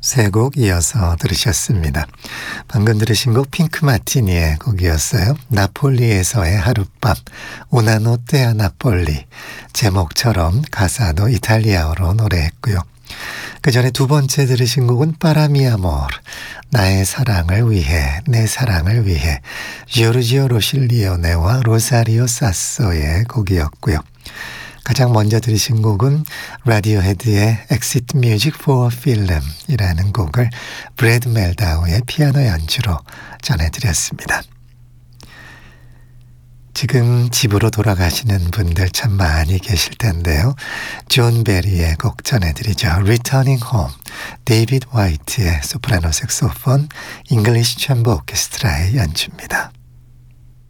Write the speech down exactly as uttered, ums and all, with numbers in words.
세 곡 이어서 들으셨습니다. 방금 들으신 곡 핑크 마티니의 곡이었어요. 나폴리에서의 하룻밤, 오나노테아 나폴리. 제목처럼 가사도 이탈리아어로 노래했고요. 그 전에 두 번째 들으신 곡은 파라미아모르, 나의 사랑을 위해, 내 사랑을 위해, 지오르지오 로실리오네와 로사리오 사소의 곡이었고요. 가장 먼저 들으신 곡은 라디오헤드의 Exit Music for Film 이라는 곡을 브래드 멜다우의 피아노 연주로 전해드렸습니다. 지금 집으로 돌아가시는 분들 참 많이 계실 텐데요. 존 베리의 곡 전해드리죠. Returning Home, 데이비드 화이트의 소프라노 색소폰, 잉글리시 챔버 오케스트라의 연주입니다.